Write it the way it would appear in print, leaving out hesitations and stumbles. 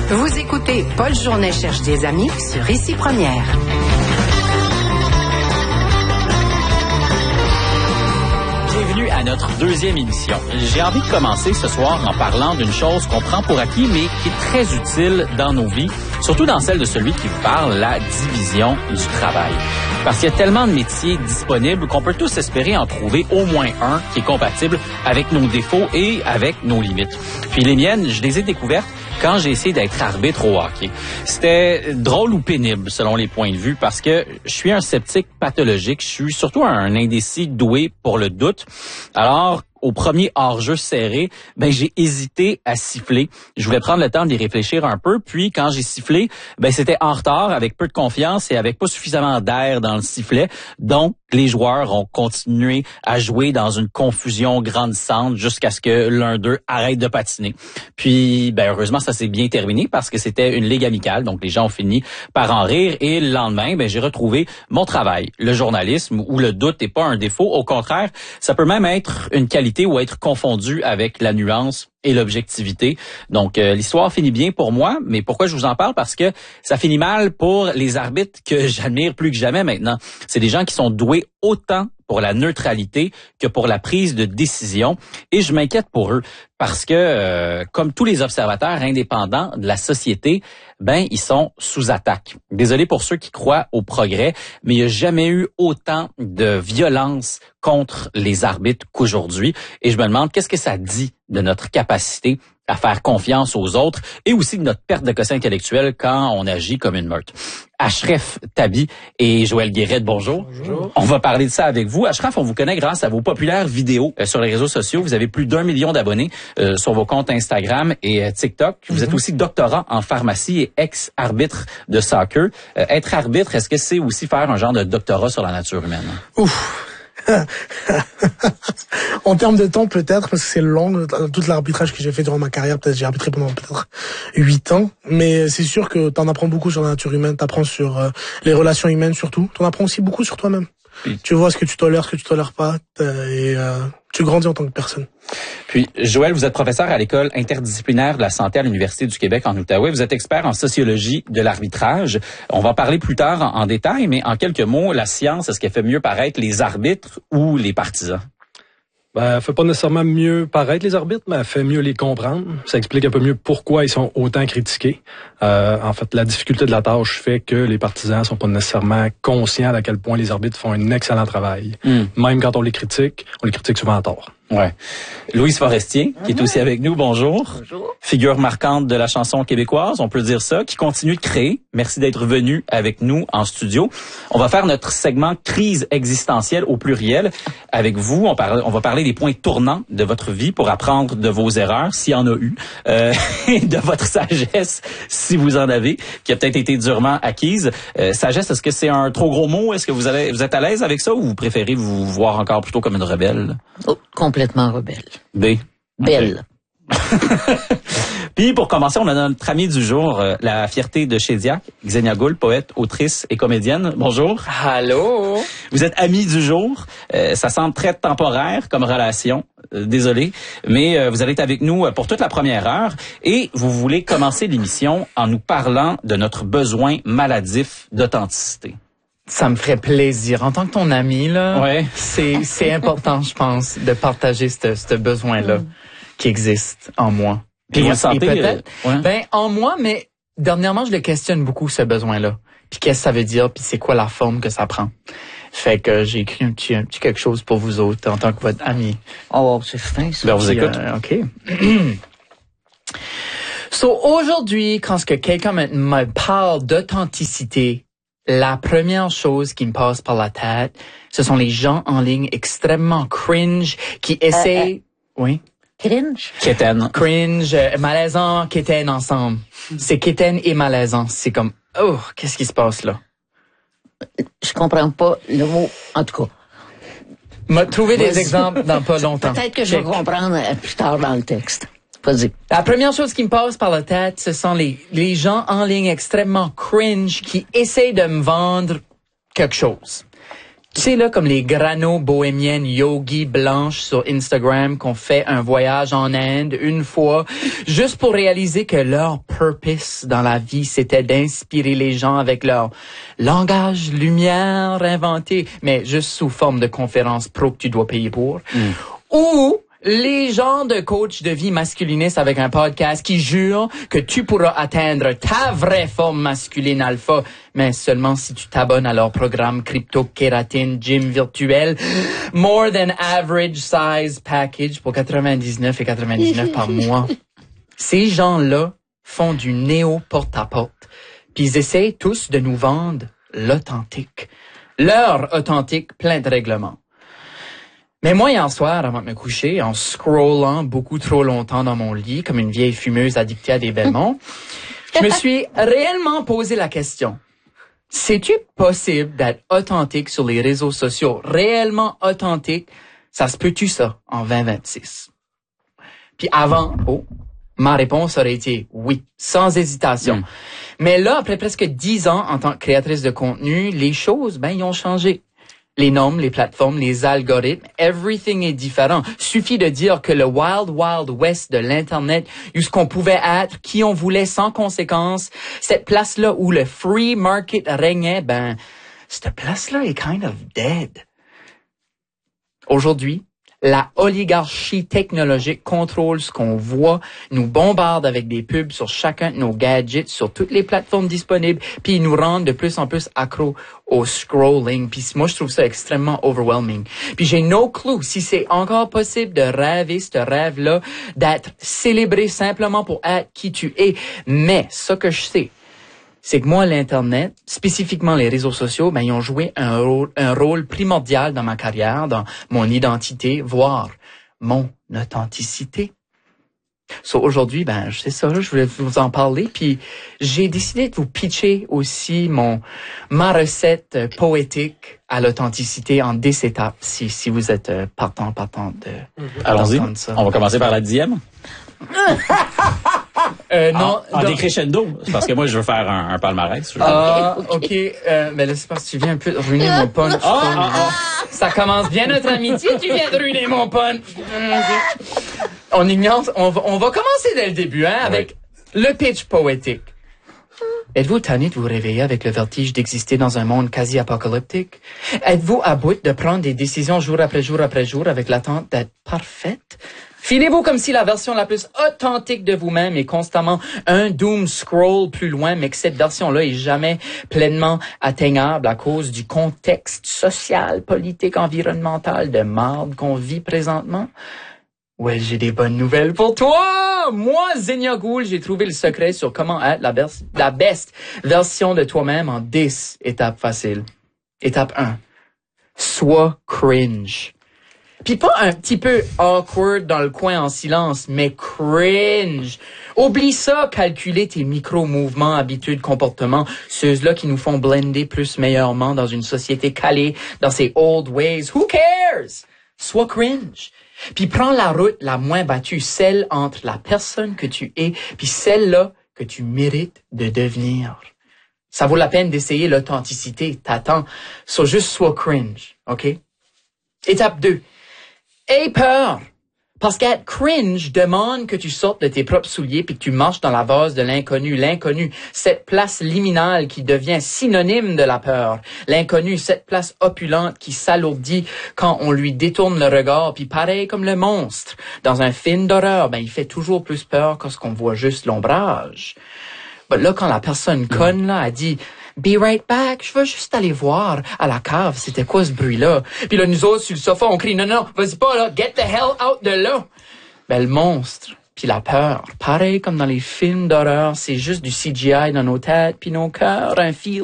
Vous écoutez Paul Journet cherche des amis sur Ici Première. Bienvenue à notre deuxième émission. J'ai envie de commencer ce soir en parlant d'une chose qu'on prend pour acquis, mais qui est très utile dans nos vies, surtout dans celle de celui qui vous parle, la division du travail. Parce qu'il y a tellement de métiers disponibles qu'on peut tous espérer en trouver au moins un qui est compatible avec nos défauts et avec nos limites. Puis les miennes, je les ai découvertes quand j'ai essayé d'être arbitre au hockey. C'était drôle ou pénible selon les points de vue parce que je suis un sceptique pathologique, je suis surtout un indécis doué pour le doute. Alors, au premier hors-jeu serré, j'ai hésité à siffler. Je voulais prendre le temps d'y réfléchir un peu, puis quand j'ai sifflé, c'était en retard, avec peu de confiance et avec pas suffisamment d'air dans le sifflet. Donc, les joueurs ont continué à jouer dans une confusion grandissante jusqu'à ce que l'un d'eux arrête de patiner. Puis, heureusement, ça s'est bien terminé parce que c'était une ligue amicale, donc les gens ont fini par en rire. Et le lendemain, j'ai retrouvé mon travail. Le journalisme, où le doute n'est pas un défaut. Au contraire, ça peut même être une qualité ou être confondu avec la nuance et l'objectivité. Donc, l'histoire finit bien pour moi, mais pourquoi je vous en parle? Parce que ça finit mal pour les arbitres que j'admire plus que jamais maintenant. C'est des gens qui sont doués autant pour la neutralité que pour la prise de décision. Et je m'inquiète pour eux parce que, comme tous les observateurs indépendants de la société, ils sont sous attaque. Désolé pour ceux qui croient au progrès, mais il n'y a jamais eu autant de violence contre les arbitres qu'aujourd'hui. Et je me demande, qu'est-ce que ça dit de notre capacité à faire confiance aux autres et aussi de notre perte de quotient intellectuel quand on agit comme une meute. Ashraf Tabi et Joël Guéret, bonjour. Bonjour. On va parler de ça avec vous. Ashraf, on vous connaît grâce à vos populaires vidéos sur les réseaux sociaux. Vous avez plus d'1 million d'abonnés sur vos comptes Instagram et TikTok. Vous êtes aussi doctorant en pharmacie et ex-arbitre de soccer. Être arbitre, est-ce que c'est aussi faire un genre de doctorat sur la nature humaine? Ouf. En termes de temps, peut-être, parce que c'est long, tout l'arbitrage que j'ai fait durant ma carrière, peut-être j'ai arbitré pendant 8 ans, mais c'est sûr que t'en apprends beaucoup sur la nature humaine, t'apprends sur les relations humaines surtout, t'en apprends aussi beaucoup sur toi-même. Oui. Tu vois ce que tu tolères, ce que tu tolères pas, et tu grandis en tant que personne. Puis, Joël, vous êtes professeur à l'École interdisciplinaire de la santé à l'Université du Québec en Outaouais. Vous êtes expert en sociologie de l'arbitrage. On va en parler plus tard en détail, mais en quelques mots, la science, est-ce qu'elle fait mieux paraître les arbitres ou les partisans? Elle fait pas nécessairement mieux paraître les arbitres, mais elle fait mieux les comprendre. Ça explique un peu mieux pourquoi ils sont autant critiqués. En fait, la difficulté de la tâche fait que les partisans sont pas nécessairement conscients à quel point les arbitres font un excellent travail. Même quand on les critique souvent à tort. Ouais. Louise Forestier, qui est aussi avec nous, bonjour. Bonjour. Figure marquante de la chanson québécoise, on peut dire ça, qui continue de créer. Merci d'être venu avec nous en studio. On va faire notre segment crise existentielle au pluriel avec vous. On va parler des points tournants de votre vie pour apprendre de vos erreurs, s'il y en a eu, et de votre sagesse, si vous en avez, qui a peut-être été durement acquise. Sagesse, est-ce que c'est un trop gros mot? Est-ce que vous êtes à l'aise avec ça ou vous préférez vous voir encore plutôt comme une rebelle? Oh, complètement rebelle. B. Belle. Puis pour commencer, on a notre amie du jour, la fierté de Chédiac, Xenia Gould, poète, autrice et comédienne. Bonjour. Allô. Vous êtes amie du jour. Ça semble très temporaire comme relation. Désolé, mais vous allez être avec nous pour toute la première heure et vous voulez commencer l'émission en nous parlant de notre besoin maladif d'authenticité. Ça me ferait plaisir. En tant que ton ami, là, ouais. c'est important, je pense, de partager ce besoin-là qui existe en moi. Puis vous le sentez, peut-être, en moi, mais dernièrement, je le questionne beaucoup, ce besoin-là. Puis qu'est-ce que ça veut dire, puis c'est quoi la forme que ça prend. Fait que j'ai écrit un petit quelque chose pour vous autres en tant que votre ami. Oh, c'est fin, ça. Ben, vous écoute. OK. So, aujourd'hui, quand quelqu'un me parle d'authenticité, la première chose qui me passe par la tête, ce sont les gens en ligne extrêmement cringe qui essaient... Oui? Cringe? Quétaine. Cringe, malaisant, quétaine ensemble. C'est quétaine et malaisant. C'est comme, oh, qu'est-ce qui se passe là? Je comprends pas le mot, en tout cas. M'a trouvé des exemples dans pas longtemps. Peut-être que je vais comprendre plus tard dans le texte. Vas-y. La première chose qui me passe par la tête, ce sont les gens en ligne extrêmement cringe qui essayent de me vendre quelque chose. Tu sais, là, comme les granos bohémiennes yogi blanches sur Instagram qu'on fait un voyage en Inde une fois, juste pour réaliser que leur purpose dans la vie, c'était d'inspirer les gens avec leur langage lumière inventé, mais juste sous forme de conférence pro que tu dois payer pour. Ou les gens de coach de vie masculiniste avec un podcast qui jurent que tu pourras atteindre ta vraie forme masculine alpha, mais seulement si tu t'abonnes à leur programme crypto-kératine gym virtuel more than average size package pour 99,99 par mois. Ces gens-là font du néo porte-à-porte, puis ils essayent tous de nous vendre l'authentique. Leur authentique plein de règlements. Mais moi, hier soir, avant de me coucher, en scrollant beaucoup trop longtemps dans mon lit, comme une vieille fumeuse addictée à des Belmonts, je me suis réellement posé la question. C'est-tu possible d'être authentique sur les réseaux sociaux? Réellement authentique? Ça se peut-tu ça en 2026? Puis avant, ma réponse aurait été oui, sans hésitation. Mais là, après presque 10 ans en tant que créatrice de contenu, les choses, ils ont changé. Les normes, les plateformes, les algorithmes, everything est différent. Suffit de dire que le wild, wild west de l'Internet, où ce qu'on pouvait être, qui on voulait sans conséquence, cette place-là où le free market régnait, cette place-là est kind of dead. Aujourd'hui, la oligarchie technologique contrôle ce qu'on voit, nous bombarde avec des pubs sur chacun de nos gadgets, sur toutes les plateformes disponibles, puis ils nous rendent de plus en plus accros au scrolling. Puis moi, je trouve ça extrêmement overwhelming. Puis j'ai no clue si c'est encore possible de rêver ce rêve-là, d'être célébré simplement pour être qui tu es. Mais ce que je sais, c'est que moi, l'Internet, spécifiquement les réseaux sociaux, ils ont joué un rôle primordial dans ma carrière, dans mon identité, voire mon authenticité. Aujourd'hui, c'est ça, je voulais vous en parler, puis j'ai décidé de vous pitcher aussi ma recette poétique à l'authenticité en 10 étapes, si vous êtes partant de... Allons-y, on va commencer par la 10e. Non. En décrescendo, parce que moi, je veux faire un palmarès. OK. Mais là, c'est parce que tu viens un peu de ruiner mon punch. Ça commence bien notre amitié, tu viens de ruiner mon punch. On ignore, on va commencer dès le début, avec le pitch poétique. Êtes-vous tanné de vous réveiller avec le vertige d'exister dans un monde quasi apocalyptique? Êtes-vous à bout de prendre des décisions jour après jour après jour avec l'attente d'être parfaite? Filez-vous comme si la version la plus authentique de vous-même est constamment un doom scroll plus loin, mais que cette version-là est jamais pleinement atteignable à cause du contexte social, politique, environnemental de marde qu'on vit présentement? Ouais, j'ai des bonnes nouvelles pour toi! Moi, Xenia Ghoul, j'ai trouvé le secret sur comment être la best version de toi-même en 10 étapes faciles. Étape 1. Sois cringe. Puis pas un petit peu awkward dans le coin en silence, mais cringe. Oublie ça, calculer tes micro-mouvements, habitudes, comportements, ceux-là qui nous font blender plus meilleurement dans une société calée dans ses old ways. Who cares? Sois cringe. Puis prends la route la moins battue, celle entre la personne que tu es puis celle-là que tu mérites de devenir. Ça vaut la peine d'essayer l'authenticité, t'attends. Juste sois cringe, OK? Étape 2. Aie peur. Parce qu'être cringe demande que tu sortes de tes propres souliers puis que tu marches dans la vase de l'inconnu. L'inconnu, cette place liminale qui devient synonyme de la peur. L'inconnu, cette place opulente qui s'alourdit quand on lui détourne le regard. Puis pareil comme le monstre. Dans un film d'horreur, il fait toujours plus peur que ce qu'on voit juste l'ombrage. Là, quand la personne conne, a dit... Be right back, je veux juste aller voir à la cave, c'était quoi ce bruit-là? Puis là, nous autres, sur le sofa, on crie, non, vas-y pas là, get the hell out de là! Le monstre, puis la peur, pareil comme dans les films d'horreur, c'est juste du CGI dans nos têtes puis nos cœurs, un feel